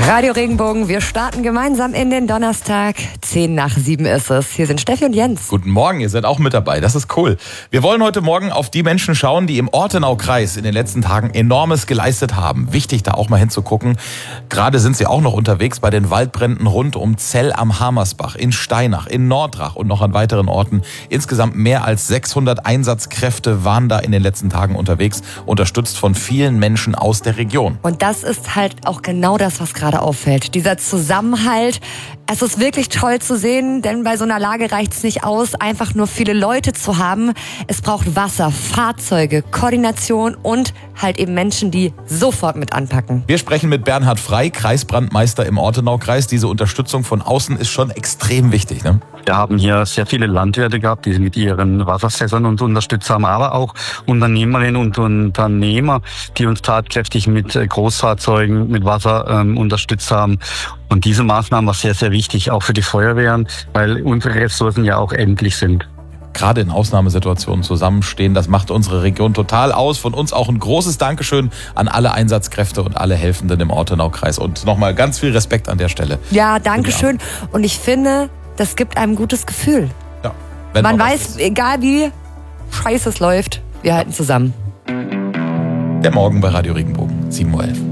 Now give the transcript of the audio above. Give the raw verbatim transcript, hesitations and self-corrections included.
Radio Regenbogen, wir starten gemeinsam in den Donnerstag. Zehn nach sieben ist es. Hier sind Steffi und Jens. Guten Morgen, ihr seid auch mit dabei. Das ist cool. Wir wollen heute Morgen auf die Menschen schauen, die im Ortenaukreis in den letzten Tagen Enormes geleistet haben. Wichtig, da auch mal hinzugucken. Gerade sind sie auch noch unterwegs bei den Waldbränden rund um Zell am Hamersbach, in Steinach, in Nordrach und noch an weiteren Orten. Insgesamt mehr als sechshundert Einsatzkräfte waren da in den letzten Tagen unterwegs, unterstützt von vielen Menschen aus der Region. Und das ist halt auch genau das, was gerade auffällt. Dieser Zusammenhalt. Es ist wirklich toll zu sehen, denn bei so einer Lage reicht es nicht aus, einfach nur viele Leute zu haben. Es braucht Wasser, Fahrzeuge, Koordination und halt eben Menschen, die sofort mit anpacken. Wir sprechen mit Bernhard Frei, Kreisbrandmeister im Ortenaukreis. Diese Unterstützung von außen ist schon extrem wichtig, ne? Wir haben hier sehr viele Landwirte gehabt, die mit ihren Wasserfässern uns unterstützt haben, aber auch Unternehmerinnen und Unternehmer, die uns tatkräftig mit Großfahrzeugen, mit Wasser ähm, unterstützt haben. Und diese Maßnahme war sehr, sehr wichtig, auch für die Feuerwehren, weil unsere Ressourcen ja auch endlich sind. Gerade in Ausnahmesituationen zusammenstehen, das macht unsere Region total aus. Von uns auch ein großes Dankeschön an alle Einsatzkräfte und alle Helfenden im Ortenaukreis. Und nochmal ganz viel Respekt an der Stelle. Ja, Dankeschön. Und ich finde, das gibt einem ein gutes Gefühl. Ja, wenn man weiß, egal wie scheiße es läuft, wir halten zusammen. Der Morgen bei Radio Regenbogen, sieben Uhr elf.